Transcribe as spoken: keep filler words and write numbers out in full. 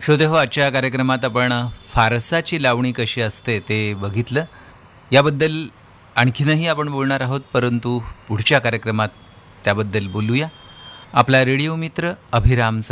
श्रोते हो, आजच्या कार्यक्रमात आपण फारसाची लावणी कशी असते ते बघितलं. याबद्दल आणखीनही आपण बोलणार आहोत, परंतु पुढच्या कार्यक्रमात त्याबद्दल बोलूया. आपला रेडिओ मित्र अभिराम